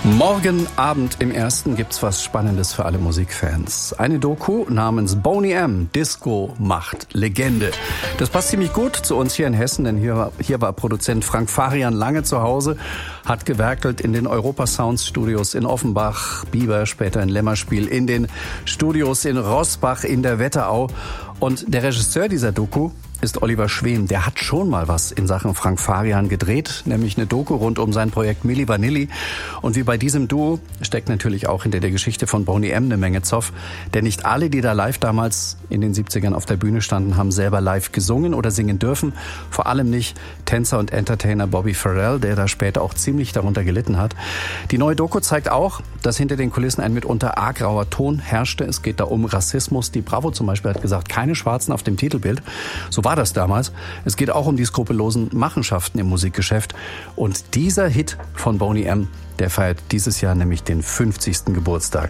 Morgen Abend im Ersten gibt's was Spannendes für alle Musikfans. Eine Doku namens Boney M. Disco macht Legende. Das passt ziemlich gut zu uns hier in Hessen, denn hier war Produzent Frank Farian lange zu Hause, hat gewerkelt in den Europa Sounds Studios in Offenbach, Bieber, später in Lämmerspiel, in den Studios in Roßbach in der Wetterau. Und der Regisseur dieser Doku ist Oliver Schwem. Der hat schon mal was in Sachen Frank Farian gedreht, nämlich eine Doku rund um sein Projekt Milli Vanilli. Und wie bei diesem Duo steckt natürlich auch hinter der Geschichte von Boney M. eine Menge Zoff. Denn nicht alle, die da live damals in den 70ern auf der Bühne standen, haben selber live gesungen oder singen dürfen. Vor allem nicht Tänzer und Entertainer Bobby Farrell, der da später auch ziemlich darunter gelitten hat. Die neue Doku zeigt auch, dass hinter den Kulissen ein mitunter arg rauer Ton herrschte. Es geht da um Rassismus. Die Bravo zum Beispiel hat gesagt, keine Schwarzen auf dem Titelbild. So war das damals. Es geht auch um die skrupellosen Machenschaften im Musikgeschäft. Und dieser Hit von Boney M., der feiert dieses Jahr nämlich den 50. Geburtstag.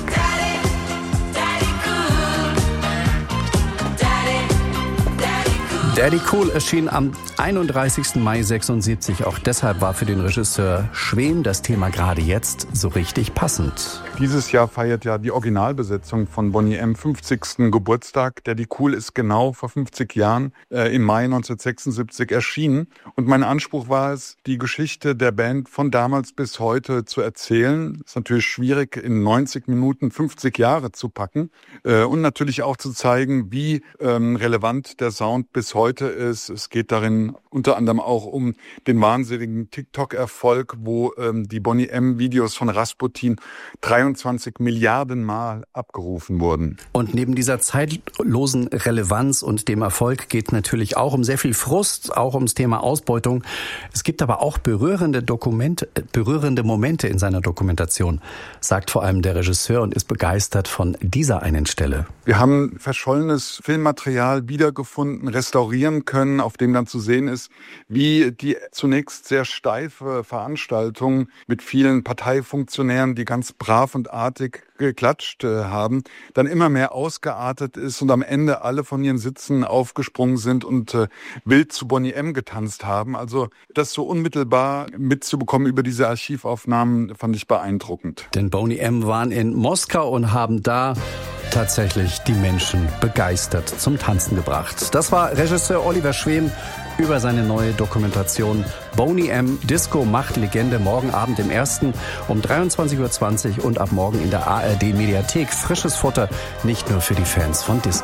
Daddy Cool erschien am 31. Mai 76. Auch deshalb war für den Regisseur Schwem das Thema gerade jetzt so richtig passend. Dieses Jahr feiert ja die Originalbesetzung von Boney M. 50. Geburtstag. Daddy Cool ist genau vor 50 Jahren im Mai 1976 erschienen. Und mein Anspruch war es, die Geschichte der Band von damals bis heute zu erzählen. Ist natürlich schwierig, in 90 Minuten 50 Jahre zu packen. Und natürlich auch zu zeigen, wie relevant der Sound bis heute ist. Es geht darin unter anderem auch um den wahnsinnigen TikTok-Erfolg, wo die Boney M-Videos von Rasputin 23 Milliarden Mal abgerufen wurden. Und neben dieser zeitlosen Relevanz und dem Erfolg geht natürlich auch um sehr viel Frust, auch ums Thema Ausbeutung. Es gibt aber auch berührende Momente in seiner Dokumentation, sagt vor allem der Regisseur und ist begeistert von dieser einen Stelle. Wir haben verschollenes Filmmaterial wiedergefunden, restaurieren können, auf dem dann zu sehen ist, wie die zunächst sehr steife Veranstaltung mit vielen Parteifunktionären, die ganz brav und artig geklatscht haben, dann immer mehr ausgeartet ist und am Ende alle von ihren Sitzen aufgesprungen sind und wild zu Boney M. getanzt haben. Also das so unmittelbar mitzubekommen über diese Archivaufnahmen fand ich beeindruckend. Denn Boney M. waren in Moskau und haben da tatsächlich die Menschen begeistert zum Tanzen gebracht. Das war Regisseur Oliver Schwem über seine neue Dokumentation Boney M. Disco macht Legende, morgen Abend im Ersten um 23:20 Uhr und ab morgen in der ARD Mediathek. Frisches Futter, nicht nur für die Fans von Disco.